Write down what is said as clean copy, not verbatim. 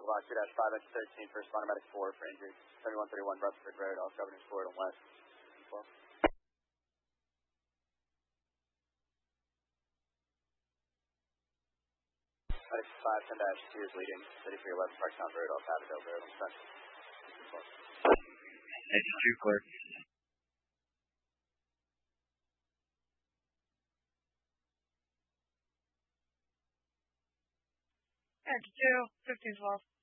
block 2-5 13 responder medic 4 for injury. 7131 Rutherford Road, off Governor's Court on West. 12. Medic 510-2 is leading. 3311 Parktown Road, off Avondale Road on Central. 82 clear. Two, 1512.